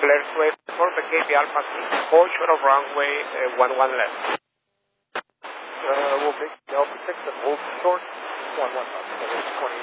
clear to airport, the KB Alpha 6, 4 short of runway 11 left. We'll make Delta 6 and hold short, 11 left.